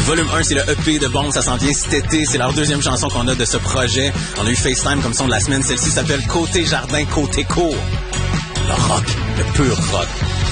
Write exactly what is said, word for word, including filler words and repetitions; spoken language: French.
Volume un, c'est le E P de Bombe, ça s'en vient cet été. C'est leur deuxième chanson qu'on a de ce projet. On a eu FaceTime comme son de la semaine. Celle-ci s'appelle Côté Jardin, Côté Cour. Le rock, le pur rock.